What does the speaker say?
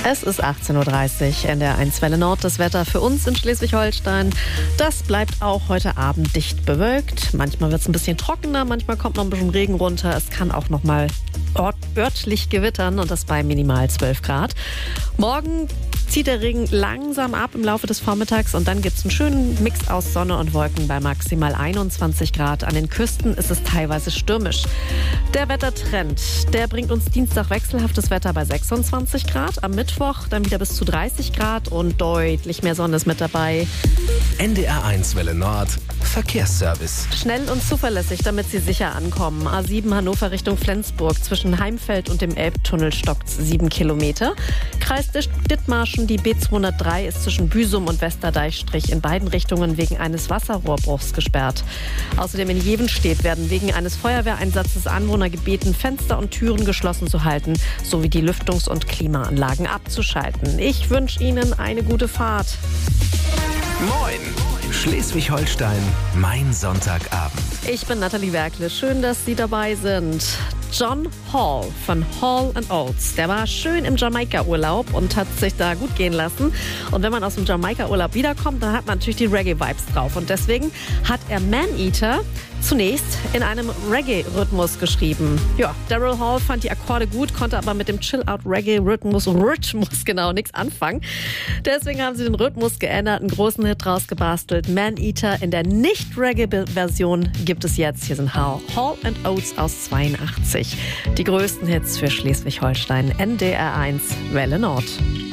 Es ist 18.30 Uhr, NDR1 Welle Nord. Das Wetter für uns in Schleswig-Holstein, das bleibt auch heute Abend dicht bewölkt. Manchmal wird es ein bisschen trockener, manchmal kommt noch ein bisschen Regen runter. Es kann auch noch mal örtlich gewittern und das bei minimal 12 Grad. Morgen zieht der Regen langsam ab im Laufe des Vormittags und dann gibt es einen schönen Mix aus Sonne und Wolken bei maximal 21 Grad. An den Küsten ist es teilweise stürmisch. Der Wettertrend, der bringt uns Dienstag wechselhaftes Wetter bei 26 Grad. Am Mittwoch dann wieder bis zu 30 Grad und deutlich mehr Sonne ist mit dabei. NDR1 Welle Nord, Verkehrsservice. Schnell und zuverlässig, damit Sie sicher ankommen. A7 Hannover Richtung Flensburg. Zwischen Heimfeld und dem Elbtunnel stockt 7 Kilometer. Kreis Dithmarschen, die B203 ist zwischen Büsum und Westerdeichstrich in beiden Richtungen wegen eines Wasserrohrbruchs gesperrt. Außerdem in Jevenstedt werden wegen eines Feuerwehreinsatzes Anwohner gebeten, Fenster und Türen geschlossen zu halten, sowie die Lüftungs- und Klimaanlagen abzuschalten. Ich wünsche Ihnen eine gute Fahrt. Moin! Schleswig-Holstein, mein Sonntagabend. Ich bin Nathalie Werkle. Schön, dass Sie dabei sind. John Hall von Hall & Oates, der war schön im Jamaika-Urlaub und hat sich da gut gehen lassen. Und wenn man aus dem Jamaika-Urlaub wiederkommt, dann hat man natürlich die Reggae-Vibes drauf. Und deswegen hat er Man-Eater zunächst in einem Reggae-Rhythmus geschrieben. Ja, Daryl Hall fand die Akkorde gut, konnte aber mit dem Chill-Out-Reggae-Rhythmus genau nichts anfangen. Deswegen haben sie den Rhythmus geändert, einen großen Hit rausgebastelt. Man-Eater in der Nicht-Reggae-Version gibt es jetzt. Hier sind Hall & Oates aus 82. Die größten Hits für Schleswig-Holstein, NDR1 Welle Nord.